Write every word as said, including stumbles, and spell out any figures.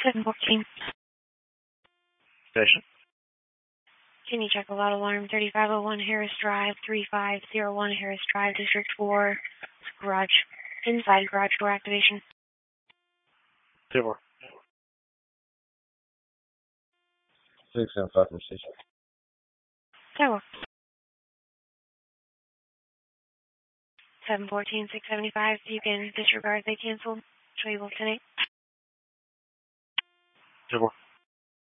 seven fourteen. Station. Can you check a loud alarm? thirty-five oh one Harris Drive, three five oh one Harris Drive, District four, garage, inside garage door activation. Two more. six seven five from station. Tower. seven fourteen, six seventy-five, you can disregard they canceled. Show you both tonight. Two more.